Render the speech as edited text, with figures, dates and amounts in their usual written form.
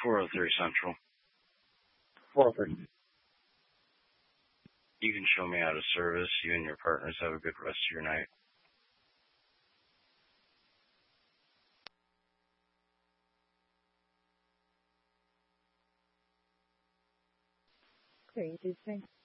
4:03 Central. 4:30. You can show me out of service. You and your partners have a good rest of your night. Okay, you do the same.